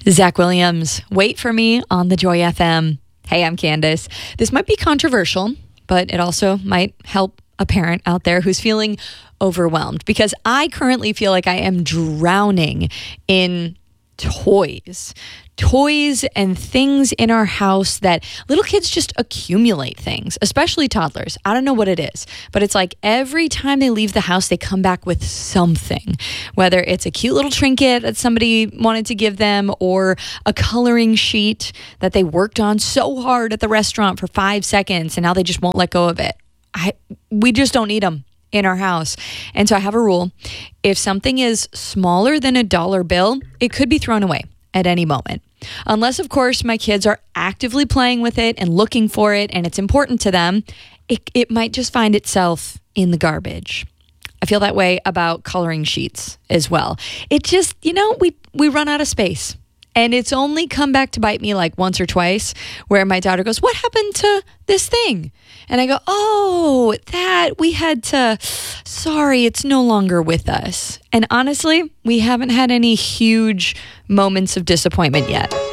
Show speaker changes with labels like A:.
A: Zach Williams, Wait for Me on the Joy FM. Hey, I'm Candace. This might be controversial, but it also might help a parent out there who's feeling overwhelmed, because I currently feel like I am drowning in toys and things in our house that little kids just accumulate things, especially toddlers. I don't know what it is, but it's like every time they leave the house, they come back with something, whether it's a cute little trinket that somebody wanted to give them or a coloring sheet that they worked on so hard at the restaurant for 5 seconds and now they just won't let go of it. We just don't need them in our house. And so I have a rule. If something is smaller than $1 bill, it could be thrown away at any moment. Unless, of course, my kids are actively playing with it and looking for it and it's important to them, it might just find itself in the garbage. I feel that way about coloring sheets as well. It just, we run out of space. And it's only come back to bite me like once or twice where my daughter goes, "What happened to this thing?" And I go, "Oh, sorry, it's no longer with us." And honestly, we haven't had any huge moments of disappointment yet.